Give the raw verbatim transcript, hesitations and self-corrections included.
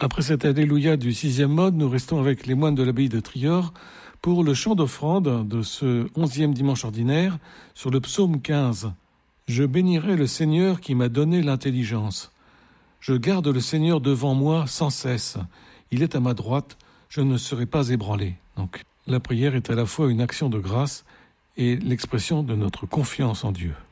Après cet Alléluia du sixième mode, nous restons avec les moines de l'abbaye de Trior pour le chant d'offrande de ce onzième dimanche ordinaire sur le psaume quinze. Je bénirai le Seigneur qui m'a donné l'intelligence. Je garde le Seigneur devant moi sans cesse. Il est à ma droite, je ne serai pas ébranlé. Donc, la prière est à la fois une action de grâce et l'expression de notre confiance en Dieu.